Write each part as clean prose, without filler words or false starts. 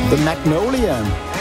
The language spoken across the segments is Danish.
The Magnolia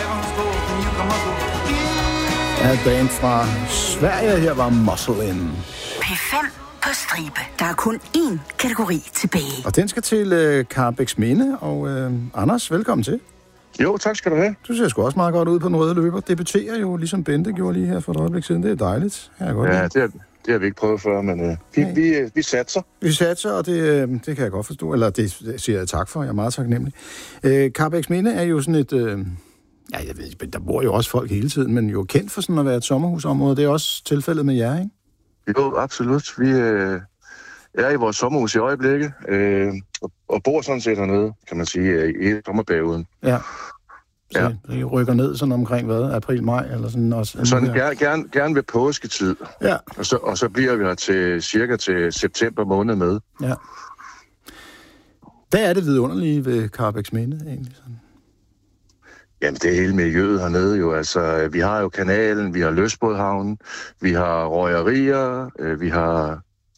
er et band fra Sverige. Her var Muscle In. P5 på stribe. Der er kun én kategori tilbage. Og den skal til Karrebæksminde. Og Anders, velkommen til. Jo, tak skal du have. Du ser sgu også meget godt ud på den røde løber. Debuterer jo, ligesom Bente gjorde lige her for et øjeblik siden. Det er dejligt. Ja, det har vi ikke prøvet før, men vi satser. Vi satser, og det kan jeg godt forstå. Eller det siger jeg tak for. Jeg er meget taknemmelig. Karrebæksminde er jo sådan et... jeg ved, der bor jo også folk hele tiden, men jo kendt for sådan at være et sommerhusområde. Det er også tilfældet med jer, ikke? Jo, absolut. Vi er i vores sommerhus i øjeblikket, og bor sådan set hernede, kan man sige, i sommerperioden. Ja. Så I rykker ned sådan omkring, hvad? April, maj, eller sådan også? Sådan gerne ved påsketid. Ja. Og så bliver vi her til september måned med. Ja. Hvad er det vidunderlige ved Karrebæksminde, egentlig? Sådan? Jamen, det er hele miljøet hernede jo. Altså, vi har jo kanalen, vi har Løsbådhavnen, vi har røgerier, vi har,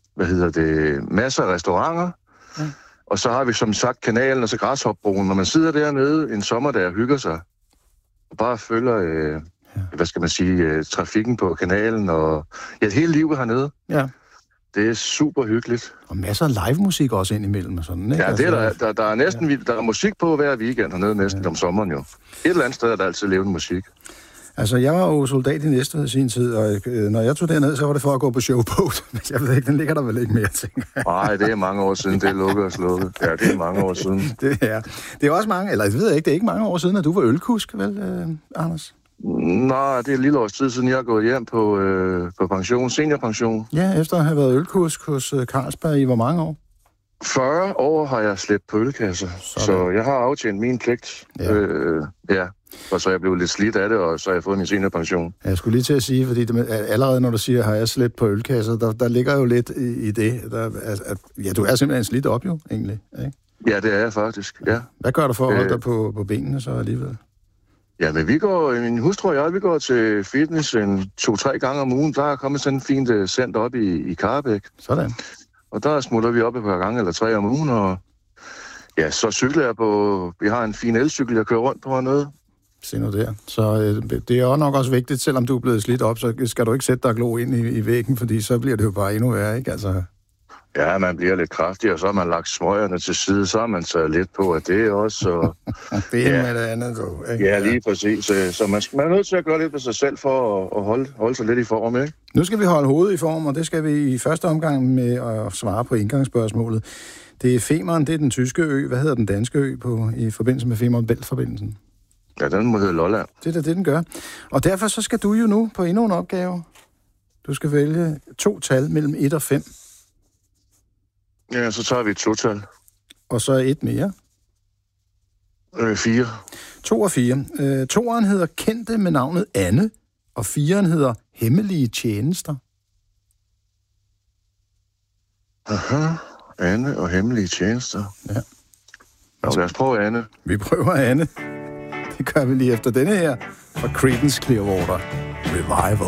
masser af restauranter. Ja. Og så har vi som sagt kanalen og så Græshopbroen. Når man sidder dernede en sommerdag og hygger sig, og bare følger, trafikken på kanalen, og hele livet hernede. Ja. Det er super hyggeligt. Og masser af live-musik også indimellem. Sådan, ikke? Ja, det er der er næsten der er musik på hver weekend hernede næsten om sommeren jo. Et eller andet sted er der altid levende musik. Altså, jeg var jo soldat i Næstved i sin tid, og når jeg tog derned, så var det for at gå på showboat. Men jeg ved ikke, den ligger der vel ikke mere, tænker jeg. Nej, det er mange år siden, det er lukket og slukket. Ja, det er mange år siden. Det er også mange, eller jeg ved ikke, det er ikke mange år siden, at du var ølkusk, vel, Anders? Nej, det er et lille års tid siden, jeg er gået hjem på pension, seniorpension. Ja, efter at have været ølkusk hos Carlsberg i hvor mange år? 40 år har jeg slæbt på ølkasser, så jeg har aftjent min pligt. Ja. Og så er jeg blevet lidt slidt af det, og så har jeg fået min seniorpension. Jeg skulle lige til at sige, fordi allerede når du siger, har jeg slæbt på ølkasser, der ligger jo lidt i det. Du er simpelthen slidt op jo, egentlig. Ikke? Ja, det er jeg faktisk, ja. Hvad gør du for at holde dig på benene så alligevel? Ja, men min hustru og jeg, vi går til fitness 2-3 gange om ugen. Der er kommet sådan en fint center op i Karrebæk. Sådan. Og der smutter vi op et par gange eller 3 om ugen, og ja, så cykler jeg på... Vi har en fin elcykel, jeg kører rundt på hernede. Se nu der. Så det er jo nok også vigtigt, selvom du er blevet slidt op, så skal du ikke sætte dig og glo ind i væggen, fordi så bliver det jo bare endnu værre, ikke? Altså... Ja, man bliver lidt kraftig, og så har man lagt smøgerne til side, så har man taget lidt på, at det er også... Og... det er med det andet, du. Ikke? Ja, lige præcis. Så man er nødt til at gøre lidt for sig selv for at holde sig lidt i form, ikke? Nu skal vi holde hovedet i form, og det skal vi i første omgang med at svare på indgangsspørgsmålet. Det er Femern, det er den tyske ø. Hvad hedder den danske ø i forbindelse med Femern-Bælt-forbindelsen? Ja, den må hedde Lolland. Det er da det, den gør. Og derfor så skal du jo nu på endnu en opgave. Du skal vælge 2 tal mellem 1 og 5. Ja, så tager vi et 2-tal. Og så 1 mere. 4. 2 og 4. 2'eren hedder Kendte med navnet Anne, og 4'eren hedder Hemmelige tjenester. Aha, Anne og Hemmelige tjenester. Ja. Altså, lad os prøve Anne. Vi prøver Anne. Det gør vi lige efter denne her fra Creedence Clearwater Revival.